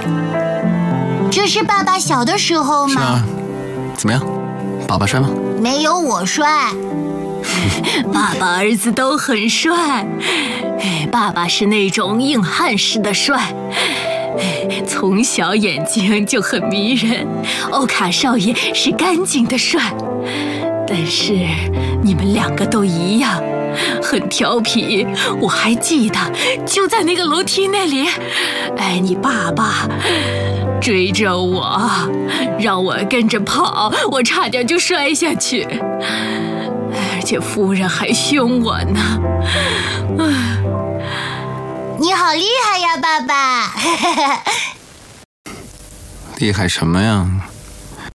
这是爸爸小的时候吗？ 是啊。怎么样，爸爸帅吗？ 没有我帅。 爸爸儿子都很帅，爸爸是那种硬汉式的帅，从小眼睛就很迷人。欧卡少爷是干净的帅，但是你们两个都一样，很调皮。我还记得，就在那个楼梯那里，你爸爸追着我，让我跟着跑，我差点就摔下去，而且夫人还凶我呢。 你好厉害呀，爸爸！ 厉害什么呀？